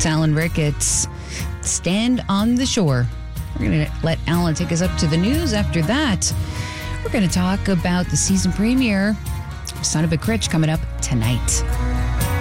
Alan Ricketts. Stand on the Shore. We're going to let Alan take us up to the news. After that, we're going to talk about the season premiere, Son of a Critch, coming up tonight.